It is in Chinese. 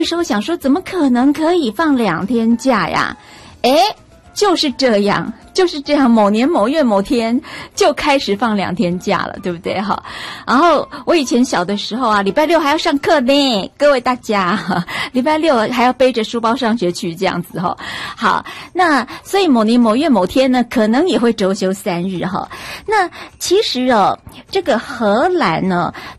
时候想说，怎么可能可以放2天假呀？就是这样，某年某月某天就开始放2天假了，对不对哈？然后我以前小的时候啊，礼拜六还要上课呢，各位大家，礼拜六还要背着书包上学去这样子哈。好，那所以某年某月某天呢，可能也会周休3日哈。那其实这个荷兰呢，